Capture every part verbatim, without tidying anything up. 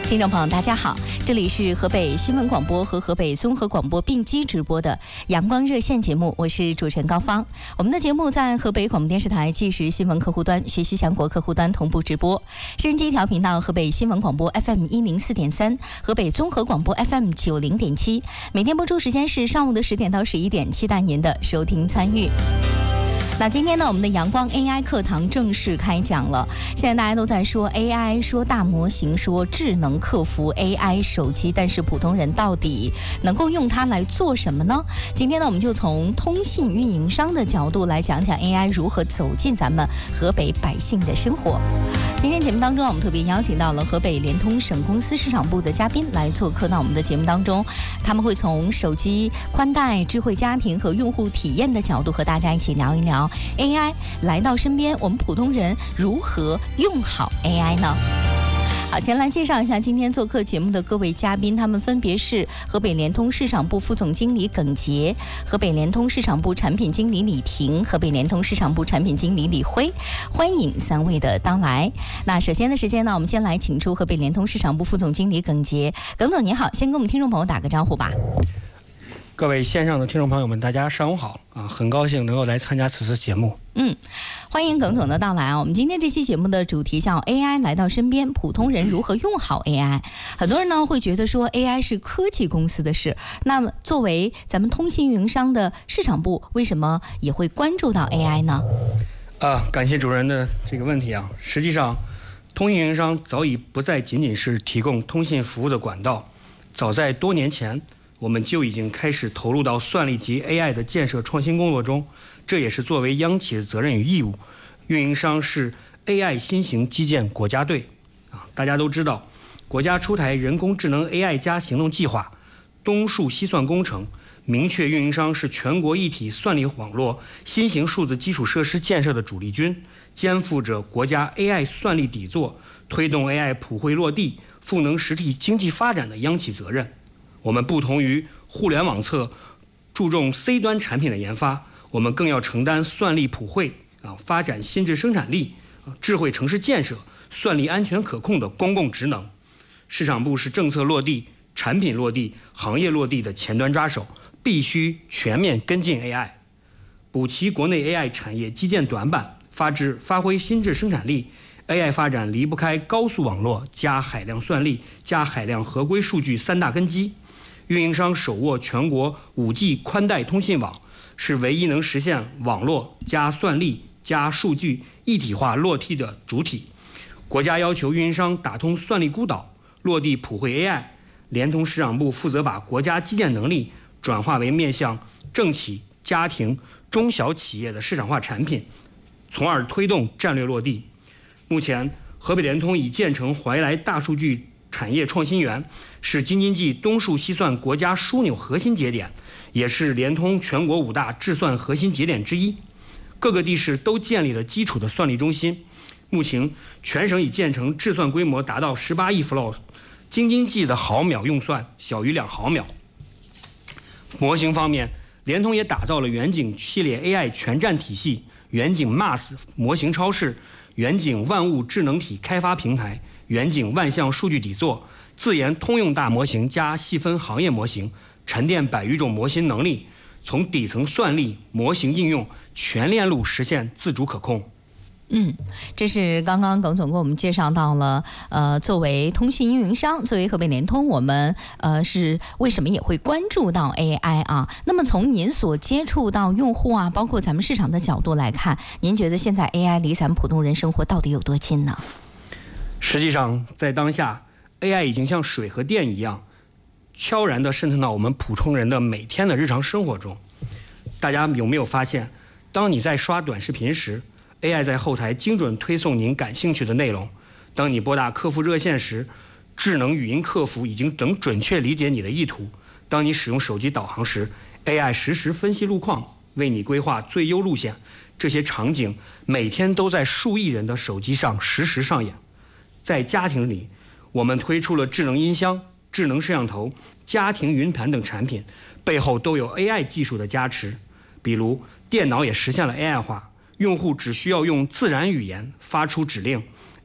听众朋友大家好，这里是河北新闻广播和河北综合广播并机直播的阳光热线节目，我是主持人高芳。我们的节目在河北广播电视台即时新闻客户端、学习强国客户端同步直播，收音机一条频道河北新闻广播 F M 一零四点三，河北综合广播 F M 九零点七，每天播出时间是上午的十点到十一点，期待您的收听参与。那今天呢，我们的阳光 A I 课堂正式开讲了。现在大家都在说 A I， 说大模型，说智能客服 A I 手机，但是普通人到底能够用它来做什么呢？今天呢，我们就从通信运营商的角度来讲讲 A I 如何走进咱们河北百姓的生活。今天节目当中，我们特别邀请到了河北联通省公司市场部的嘉宾来做客到我们的节目当中，他们会从手机宽带、智慧家庭和用户体验的角度和大家一起聊一聊 A I 来到身边，我们普通人如何用好 A I 呢？好，先来介绍一下今天做客节目的各位嘉宾，他们分别是河北联通市场部副总经理耿杰、河北联通市场部产品经理李婷、河北联通市场部产品经理李辉，欢迎三位的到来。那首先的时间呢，我们先来请出河北联通市场部副总经理耿杰。耿总你好，先跟我们听众朋友打个招呼吧。 各位线上的听众朋友们，大家上午好啊！很高兴能够来参加此次节目。 嗯，欢迎耿总的到来啊！我们今天这期节目的主题叫 A I 来到身边，普通人如何用好 A I。很多人呢会觉得说 A I 是科技公司的事，那么作为咱们通信运营商的市场部，为什么也会关注到 A I 呢？ 啊，感谢主任的这个问题啊！实际上，通信运营商早已不再仅仅是提供通信服务的管道，早在多年前，我们就已经开始投入到算力及 A I 的建设创新工作中，这也是作为央企的责任与义务。运营商是 A I 新型基建国家队啊，大家都知道，国家出台人工智能 A I 加行动计划，东数西算工程明确运营商是全国一体算力网络新型数字基础设施建设的主力军，肩负着国家 A I 算力底座，推动 A I 普惠落地、赋能实体经济发展的央企责任。我们不同于互联网侧注重 C 端产品的研发，我们更要承担算力普惠啊、发展新质生产力、啊、智慧城市建设、算力安全可控的公共职能。市场部是政策落地、产品落地、行业落地的前端抓手，必须全面跟进 A I， 补齐国内 A I 产业基建短板，发质发挥新质生产力。A I 发展离不开高速网络加海量算力加海量合规数据三大根基。运营商手握全国 五 G 宽带通信网，是唯一能实现网络加算力加数据一体化落地的主体。国家要求运营商打通算力孤岛，落地普惠 A I。联通市场部负责把国家基建能力转化为面向政企、家庭、中小企业的市场化产品，从而推动战略落地。目前，河北联通已建成怀来大数据产业创新园，是京津冀东数西算国家枢纽核心节点，也是联通全国五大智算核心节点之一。各个地市都建立了基础的算力中心。目前，全省已建成智算规模达到十八亿 flow， 京津冀的毫秒用算小于两毫秒。模型方面，联通也打造了远景系列 A I 全站体系、远景 M A S 模型超市、远景万物智能体开发平台、远景万象数据底座、自研通用大模型加细分行业模型，沉淀百余种模型能力，从底层算力、模型应用全链路实现自主可控。 嗯，这是刚刚耿总给我们介绍到了，呃，作为通信运营商，作为河北联通，我们呃是为什么也会关注到 A I 啊？那么从您所接触到用户啊，包括咱们市场的角度来看，您觉得现在 A I 离咱们普通人生活到底有多近呢？ 实际上，在当下 ，A I 已经像水和电一样，悄然地渗透到我们普通人的每天的日常生活中。大家有没有发现，当你在刷短视频时， A I 在后台精准推送您感兴趣的内容；当你拨打客服热线时，智能语音客服已经能准确理解你的意图；当你使用手机导航时 ，A I 实时分析路况，为你规划最优路线。这些场景每天都在数亿人的手机上实时上演。在家庭里，我们推出了智能音箱、智能摄像头、家庭云盘等产品，背后都有 A I 技术的加持。比如，电脑也实现了 A I 化。 用户只需要用自然语言发出指令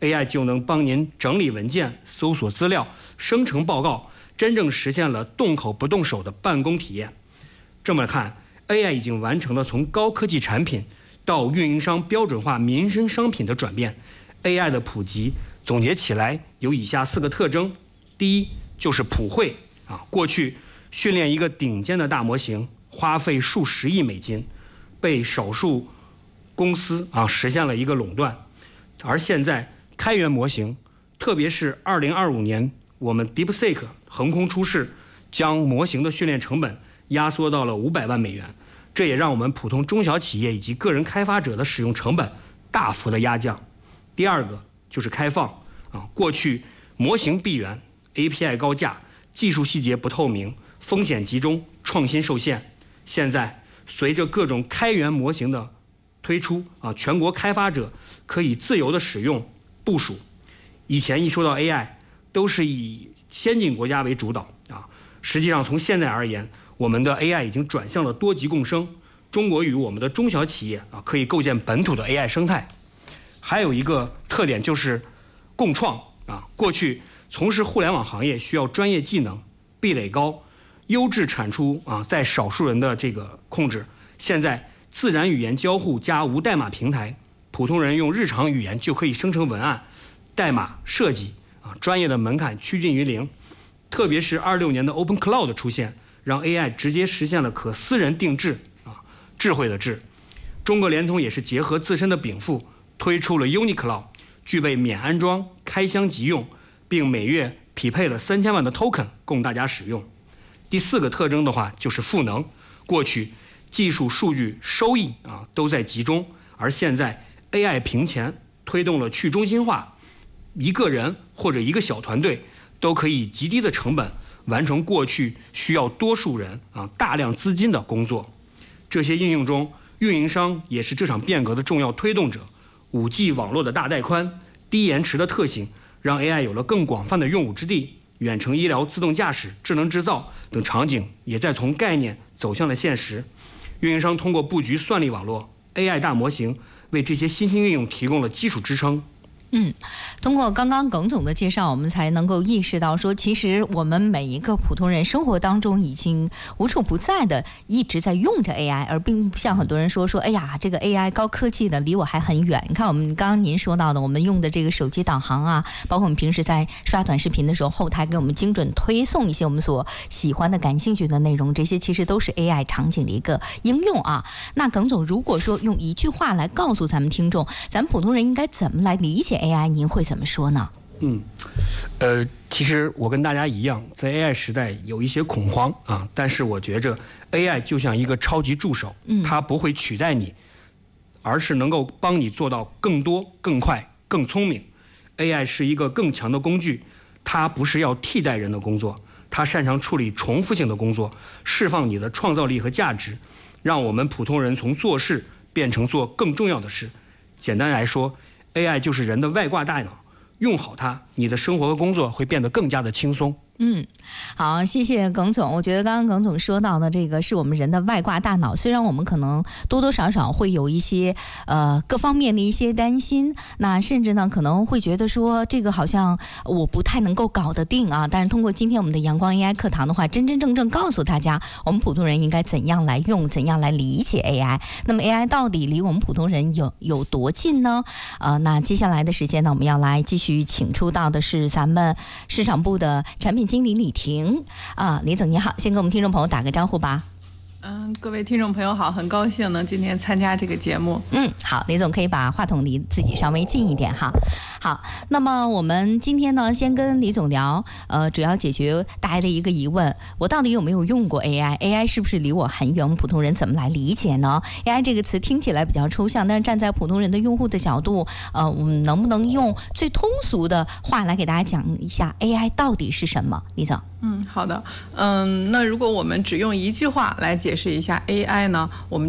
A I 就能帮您整理文件、搜索资料、生成报告，真正实现了动口不动手的办公体验。这么看， A I 已经完成了从高科技产品到运营商标准化民生商品的转变。 A I 的普及总结起来有以下四个特征：第一，就是普惠啊，过去训练一个顶尖的大模型花费数十亿美金，被少数公司啊实现了一个垄断。而现在开源模型，特别是二零二五年我们 DeepSeek 横空出世，将模型的训练成本压缩到了五百万美元，这也让我们普通中小企业以及个人开发者的使用成本大幅的压降。第二个就是开放啊，过去模型闭源、A P I 高价、技术细节不透明、风险集中、创新受限。现在随着各种开源模型的推出啊，全国开发者可以自由的使用部署。以前一说到 A I， 都是以先进国家为主导啊，实际上从现在而言，我们的 A I 已经转向了多级共生。中国与我们的中小企业啊，可以构建本土的 A I 生态。还有一个特点就是共创啊，过去从事互联网行业需要专业技能，壁垒高，优质产出啊在少数人的这个控制。现在自然语言交互加无代码平台，普通人用日常语言就可以生成文案，代码设计啊专业的门槛趋近于零。特别是二六年的 Open Cloud 的出现，让 A I 直接实现了可私人定制啊，智慧的智。中国联通也是结合自身的禀赋，推出了 UniCloud， 具备免安装、开箱即用，并每月匹配了三千万的 token 供大家使用。第四个特征的话就是赋能，过去技术、数据、收益啊都在集中，而现在 A I 屏前推动了去中心化，一个人或者一个小团队都可以极低的成本完成过去需要多数人啊大量资金的工作。这些应用中，运营商也是这场变革的重要推动者。五 G 网络的大带宽、低延迟的特性，让 A I 有了更广泛的用武之地。远程医疗、自动驾驶、智能制造等场景也在从概念走向了现实。运营商通过布局算力网络、A I 大模型，为这些新兴应用提供了基础支撑。 嗯，通过刚刚耿总的介绍，我们才能够意识到说，其实我们每一个普通人生活当中已经无处不在的一直在用着 A I， 而并不像很多人说说，哎呀，这个 A I 高科技的离我还很远。你看我们刚刚您说到的，我们用的这个手机导航啊，包括我们平时在刷短视频的时候，后台给我们精准推送一些我们所喜欢的、感兴趣的内容，这些其实都是 A I 场景的一个应用啊。那耿总，如果说用一句话来告诉咱们听众，咱们普通人应该怎么来理解 A I， 您会怎么说呢？ 嗯，呃，其实我跟大家一样，在 A I 时代有一些恐慌啊，但是我觉着 A I 就像一个超级助手， 嗯， 它不会取代你，而是能够帮你做到更多、更快、更聪明。A I 是一个更强的工具，它不是要替代人的工作，它擅长处理重复性的工作，释放你的创造力和价值，让我们普通人从做事变成做更重要的事。简单来说， A I 就是人的外挂大脑，用好它，你的生活和工作会变得更加的轻松。 嗯，好，谢谢耿总。我觉得刚刚耿总说到的这个是我们人的外挂大脑，虽然我们可能多多少少会有一些呃各方面的一些担心，那甚至呢可能会觉得说这个好像我不太能够搞得定啊。但是通过今天我们的阳光 A I 课堂的话，真真正正告诉大家，我们普通人应该怎样来用，怎样来理解 A I。那么 A I 到底离我们普通人有有多近呢？呃，那接下来的时间呢，我们要来继续请出到的是咱们市场部的产品经理李婷啊，李总你好，先跟我们听众朋友打个招呼吧。 嗯，各位听众朋友好，很高兴呢今天参加这个节目。 嗯，好，李总可以把话筒离自己稍微近一点哈。好，那么我们今天呢，先跟李总聊，呃，主要解决大家的一个疑问：我到底有没有用过 A I？A I 是不是离我很远？我们普通人怎么来理解呢 ？A I 这个词听起来比较抽象，但是站在普通人的用户的角度，呃，我们能不能用最通俗的话来给大家讲一下 A I 到底是什么？李总。 嗯，好的。嗯，那如果我们只用一句话来解释一下 A I 呢，我们